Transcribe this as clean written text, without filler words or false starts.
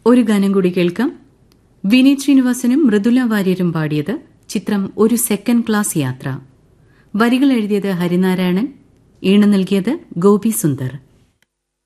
ഒരു ഗാനം കൂടി കേൾക്കാം. വിനീത് ശ്രീനിവാസനും മൃദുല വാര്യരും പാടിയത്. ചിത്രം ഒരു സെക്കൻഡ് ക്ലാസ് യാത്ര. വരികൾ എഴുതിയത് ഹരിനാരായണൻ, ഈണം നൽകിയത് ഗോപി സുന്ദർ.